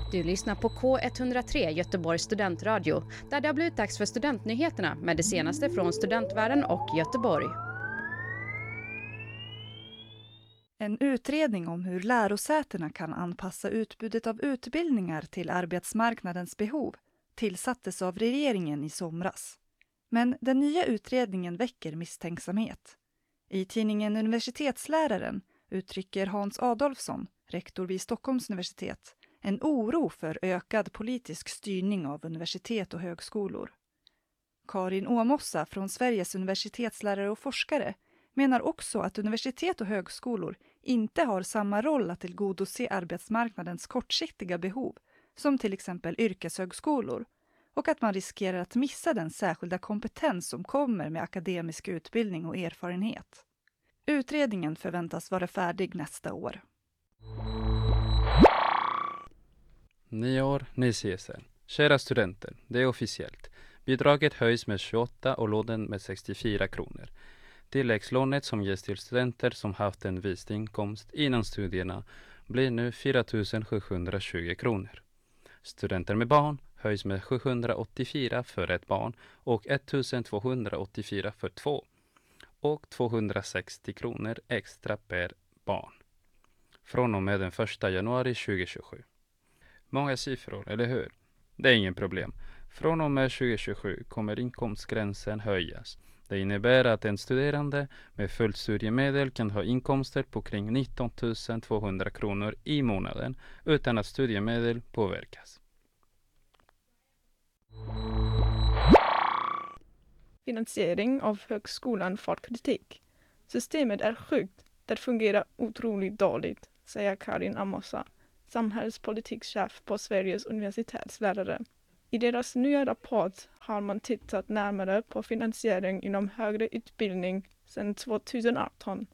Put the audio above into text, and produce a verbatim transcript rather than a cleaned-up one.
Du lyssnar på K ett noll tre Göteborgs studentradio, där det har blivit dags för studentnyheterna med det senaste från studentvärlden och Göteborg. En utredning om hur lärosätena kan anpassa utbudet av utbildningar till arbetsmarknadens behov tillsattes av regeringen i somras. Men den nya utredningen väcker misstänksamhet. I tidningen Universitetsläraren uttrycker Hans Adolfsson, rektor vid Stockholms universitet, en oro för ökad politisk styrning av universitet och högskolor. Karin Åmossa från Sveriges universitetslärare och forskare menar också att universitet och högskolor inte har samma roll att tillgodose arbetsmarknadens kortsiktiga behov som till exempel yrkeshögskolor, och att man riskerar att missa den särskilda kompetens som kommer med akademisk utbildning och erfarenhet. Utredningen förväntas vara färdig nästa år. Nyår, ny C S N. Kära studenter, det är officiellt. Bidraget höjs med tjugoåtta och lånen med sextiofyra kronor. Tilläggslånet som ges till studenter som haft en viss inkomst innan studierna blir nu fyra tusen sjuhundratjugo kronor. Studenter med barn höjs med sjuhundraåttiofyra för ett barn och ettusentvåhundraåttiofyra för två och tvåhundrasextio kronor extra per barn. Från och med den första januari tjugohundratjugosju. Många siffror, eller hur? Det är ingen problem. Från och med tjugohundratjugosju kommer inkomstgränsen höjas. Det innebär att en studerande med fullt studiemedel kan ha inkomster på kring nitton tusen tvåhundra kronor i månaden utan att studiemedel påverkas. Finansiering av högskolan fått kritik. Systemet är sjukt, det fungerar otroligt dåligt, säger Karin Åmossa, samhällspolitikchef på Sveriges universitetslärare. I deras nya rapport har man tittat närmare på finansiering inom högre utbildning sedan tjugoarton.